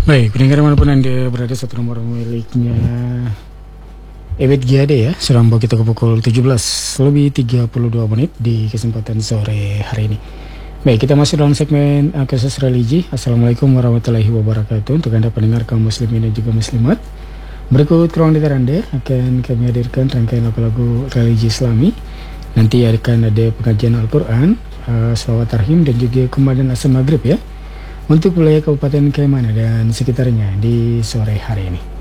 Baik, pendengar manapun Anda berada, satu nomor miliknya Ebit Giade ya. Sudah membawa kita ke pukul 17 lebih 32 menit di kesempatan sore hari ini. Baik, kita masih dalam segmen Kasus Religi. Assalamualaikum warahmatullahi wabarakatuh. Untuk Anda pendengar kaum muslimin dan juga muslimat, berikut ke ruang dengar Anda akan kami hadirkan rangkaian lagu-lagu religi Islami. Nanti akan ada pengajian Al-Quran, salawat tarhim, dan juga komandan asal maghrib ya, untuk wilayah Kabupaten Kaimana dan sekitarnya di sore hari ini.